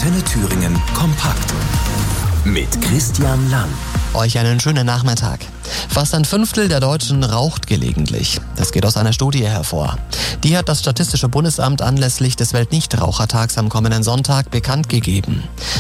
Antenne Thüringen kompakt mit Christian Lang. Euch einen schönen Nachmittag. Fast ein Fünftel der Deutschen raucht gelegentlich. Das geht aus einer Studie hervor. Die hat das Statistische Bundesamt anlässlich des Weltnichtrauchertags am kommenden Sonntag bekannt gegeben.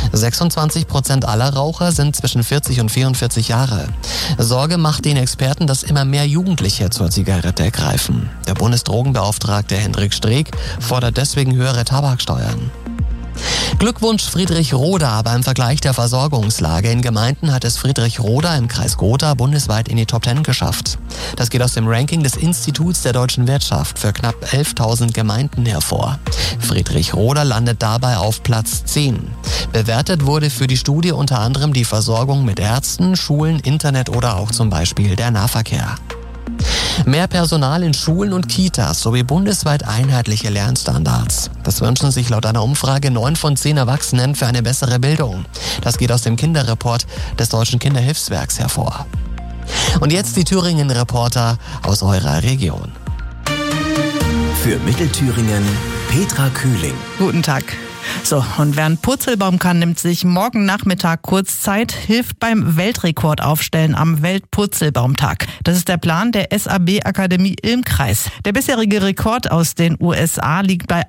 26% aller Raucher sind zwischen 40 und 44 Jahre. Sorge macht den Experten, dass immer mehr Jugendliche zur Zigarette greifen. Der Bundesdrogenbeauftragte Hendrik Streeck fordert deswegen höhere Tabaksteuern. Glückwunsch Friedrich Roda. Beim Vergleich der Versorgungslage in Gemeinden hat es Friedrich Roda im Kreis Gotha bundesweit in die Top 10 geschafft. Das geht aus dem Ranking des Instituts der deutschen Wirtschaft für knapp 11.000 Gemeinden hervor. Friedrich Roda landet dabei auf Platz 10. Bewertet wurde für die Studie unter anderem die Versorgung mit Ärzten, Schulen, Internet oder auch zum Beispiel der Nahverkehr. Mehr Personal in Schulen und Kitas sowie bundesweit einheitliche Lernstandards. Das wünschen sich laut einer Umfrage 9 von 10 Erwachsenen für eine bessere Bildung. Das geht aus dem Kinderreport des Deutschen Kinderhilfswerks hervor. Und jetzt die Thüringen-Reporter aus eurer Region. Für Mittelthüringen Petra Kühling. Guten Tag. So, und wer einen Purzelbaum kann, nimmt sich morgen Nachmittag kurz Zeit, hilft beim Weltrekordaufstellen am Weltpurzelbaumtag. Das ist der Plan der SAB-Akademie Ilm-Kreis. Der bisherige Rekord aus den USA liegt bei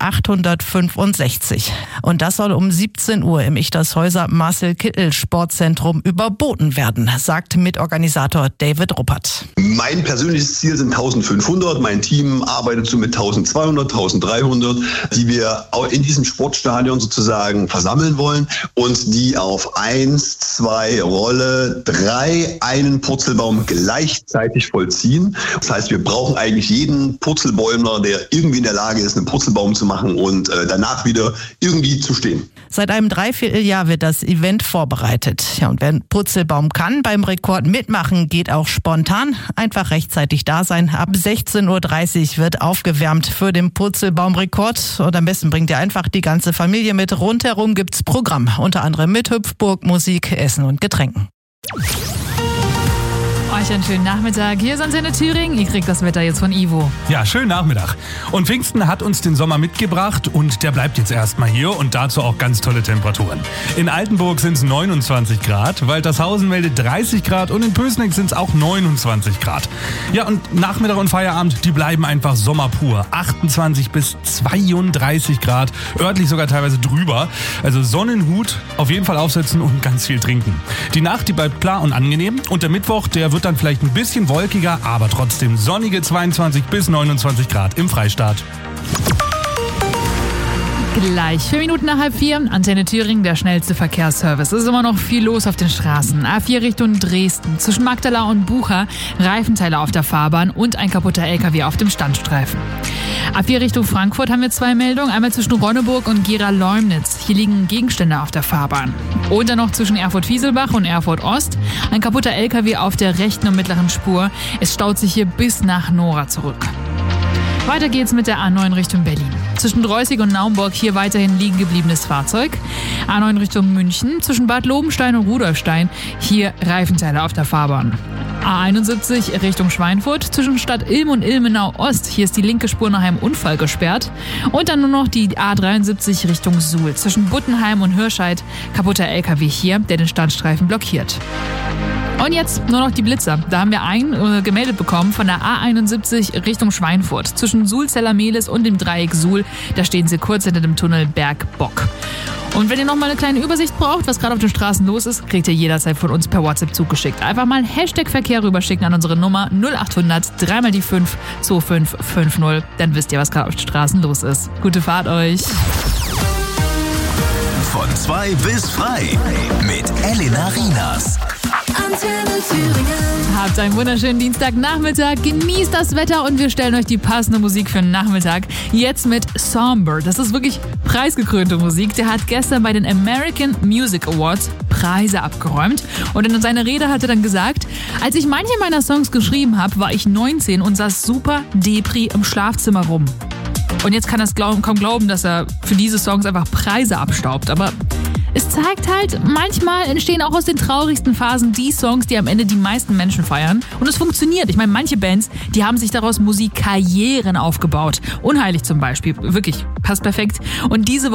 865. Und das soll um 17 Uhr im Ichtershäuser Marcel-Kittel-Sportzentrum überboten werden, sagt Mitorganisator David Ruppert. Mein persönliches Ziel sind 1500. Mein Team arbeitet so mit 1200, 1300, die wir in diesem Sportstadion sozusagen versammeln wollen und die auf 1, 2, Rolle 3 einen Purzelbaum gleichzeitig vollziehen. Das heißt, wir brauchen eigentlich jeden Purzelbäumler, der irgendwie in der Lage ist, einen Purzelbaum zu machen und danach wieder irgendwie zu stehen. Seit einem Dreivierteljahr wird das Event vorbereitet. Ja, und wer einen Purzelbaum kann beim Rekord mitmachen, geht auch spontan. Einfach rechtzeitig da sein. Ab 16.30 Uhr wird aufgewärmt für den Purzelbaumrekord. Und am besten bringt ihr einfach die ganze Familie mit. Rundherum gibt's Programm, unter anderem mit Hüpfburg, Musik, Essen und Getränken. Euch einen schönen Nachmittag. Hier ist Antenne Thüringen. Ihr kriegt das Wetter jetzt von Ivo. Ja, schönen Nachmittag. Und Pfingsten hat uns den Sommer mitgebracht und der bleibt jetzt erstmal hier und dazu auch ganz tolle Temperaturen. In Altenburg sind es 29 Grad, Waltershausen meldet 30 Grad und in Pößneck sind es auch 29 Grad. Ja, und Nachmittag und Feierabend, die bleiben einfach sommerpur. 28 bis 32 Grad, örtlich sogar teilweise drüber. Also Sonnenhut auf jeden Fall aufsetzen und ganz viel trinken. Die Nacht, die bleibt klar und angenehm und der Mittwoch, der wird dann vielleicht ein bisschen wolkiger, aber trotzdem sonnige 22 bis 29 Grad im Freistaat. Gleich 4 Minuten nach 3:30, Antenne Thüringen, der schnellste Verkehrsservice. Es ist immer noch viel los auf den Straßen. A4 Richtung Dresden, zwischen Magdala und Bucha, Reifenteile auf der Fahrbahn und ein kaputter LKW auf dem Standstreifen. A4 Richtung Frankfurt haben wir 2 Meldungen, einmal zwischen Ronneburg und Gera-Leumnitz. Hier liegen Gegenstände auf der Fahrbahn. Und dann noch zwischen Erfurt-Fieselbach und Erfurt-Ost, ein kaputter LKW auf der rechten und mittleren Spur. Es staut sich hier bis nach Nora zurück. Weiter geht's mit der A9 Richtung Berlin. Zwischen Dreußig und Naumburg hier weiterhin liegen gebliebenes Fahrzeug. A9 Richtung München, zwischen Bad Lobenstein und Rudolfstein, hier Reifenteile auf der Fahrbahn. A71 Richtung Schweinfurt, zwischen Stadt Ilm und Ilmenau Ost, hier ist die linke Spur nach einem Unfall gesperrt. Und dann nur noch die A73 Richtung Suhl, zwischen Buttenheim und Hirscheid, kaputter LKW hier, der den Standstreifen blockiert. Und jetzt nur noch die Blitzer. Da haben wir einen gemeldet bekommen von der A71 Richtung Schweinfurt. Zwischen Suhl-Zellermehlis und dem Dreieck Suhl, da stehen sie kurz hinter dem Tunnel Bergbock. Und wenn ihr noch mal eine kleine Übersicht braucht, was gerade auf den Straßen los ist, kriegt ihr jederzeit von uns per WhatsApp zugeschickt. Einfach mal #Verkehr rüberschicken an unsere Nummer 0800 3 die 5 2550. Dann wisst ihr, was gerade auf den Straßen los ist. Gute Fahrt euch. Von 2 bis frei mit Elena Rienas. Antenne Thüringen. Habt einen wunderschönen Dienstagnachmittag, genießt das Wetter und wir stellen euch die passende Musik für den Nachmittag. Jetzt mit Somber. Das ist wirklich preisgekrönte Musik. Der hat gestern bei den American Music Awards Preise abgeräumt. Und in seiner Rede hat er dann gesagt, als ich manche meiner Songs geschrieben habe, war ich 19 und saß super Depri im Schlafzimmer rum. Und jetzt kann er es kaum glauben, dass er für diese Songs einfach Preise abstaubt. Aber es zeigt halt, manchmal entstehen auch aus den traurigsten Phasen die Songs, die am Ende die meisten Menschen feiern. Und es funktioniert. Ich meine, manche Bands, die haben sich daraus Musikkarrieren aufgebaut. Unheilig zum Beispiel. Wirklich, passt perfekt. Und diese